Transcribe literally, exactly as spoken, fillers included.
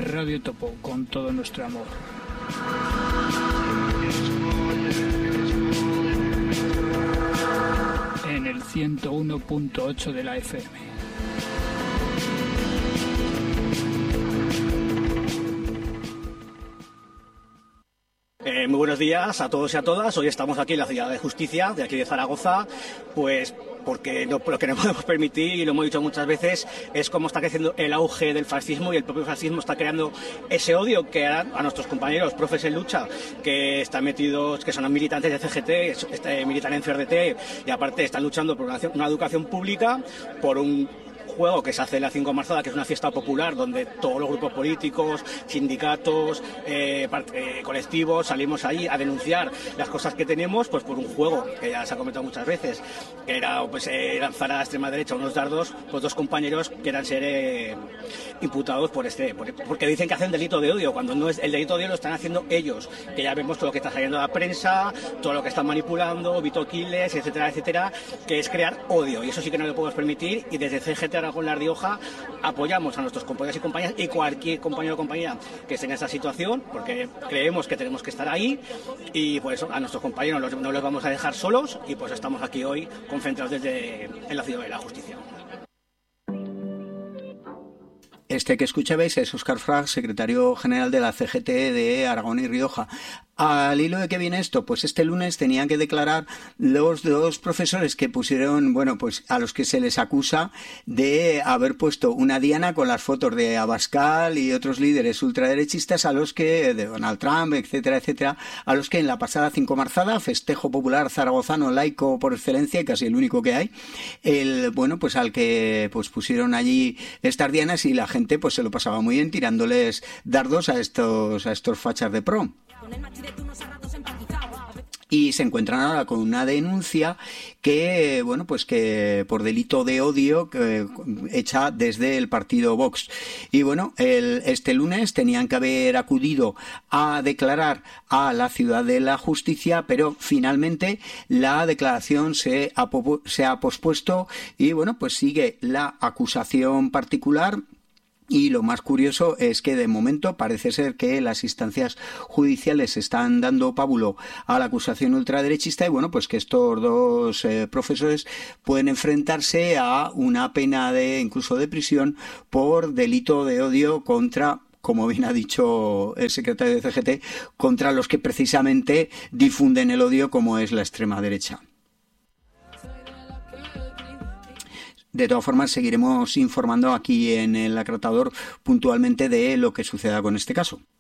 Radio Topo, con todo nuestro amor. En el ciento uno punto ocho de la F M. Eh, muy buenos días a todos y a todas. Hoy estamos aquí en la Ciudad de Justicia, de aquí de Zaragoza, pues porque no, lo que no podemos permitir, y lo hemos dicho muchas veces, es cómo está creciendo el auge del fascismo, y el propio fascismo está creando ese odio que a, a nuestros compañeros, profes en lucha, que están metidos, que son militantes de C G T, este, militan en C R T, y aparte están luchando por una, una educación pública, por un juego que se hace la cinco Marzada, que es una fiesta popular donde todos los grupos políticos, sindicatos, eh, eh, colectivos salimos ahí a denunciar las cosas que tenemos, pues por un juego que ya se ha comentado muchas veces, que era pues eh, lanzar a la extrema derecha unos dardos, pues dos compañeros quieran ser eh, imputados por este, por, porque dicen que hacen delito de odio, cuando no es el delito de odio, lo están haciendo ellos, que ya vemos todo lo que está saliendo de la prensa, todo lo que están manipulando, Vito Quiles, etcétera, etcétera, que es crear odio, y eso sí que no lo podemos permitir, y desde C G T con La Rioja apoyamos a nuestros compañeros y compañeras y cualquier compañero o compañera que esté en esa situación, porque creemos que tenemos que estar ahí, y por eso a nuestros compañeros no los, no los vamos a dejar solos, y pues estamos aquí hoy concentrados desde en la Ciudad de la Justicia. Este que escuchabais es Óscar Frag, secretario general de la C G T de Aragón y Rioja. ¿Al hilo de qué viene esto? Pues este lunes tenían que declarar los dos profesores que pusieron, bueno, pues a los que se les acusa de haber puesto una diana con las fotos de Abascal y otros líderes ultraderechistas, a los que, de Donald Trump, etcétera, etcétera, a los que en la pasada cinco Marzada, festejo popular zaragozano laico por excelencia y casi el único que hay, el, bueno, pues al que pues pusieron allí estas dianas, y la gente pues se lo pasaba muy bien tirándoles dardos a estos, a estos fachas de pro. Y se encuentran ahora con una denuncia que, bueno, pues que por delito de odio que, hecha desde el partido Vox. Y bueno, el, este lunes tenían que haber acudido a declarar a la Ciudad de la Justicia, pero finalmente la declaración se ha, se ha pospuesto, y bueno, pues sigue la acusación particular. Y lo más curioso es que de momento parece ser que las instancias judiciales están dando pábulo a la acusación ultraderechista, y bueno, pues que estos dos eh, profesores pueden enfrentarse a una pena de incluso de prisión por delito de odio contra, como bien ha dicho el secretario de C G T, contra los que precisamente difunden el odio, como es la extrema derecha. De todas formas, seguiremos informando aquí en el Acratador puntualmente de lo que suceda con este caso.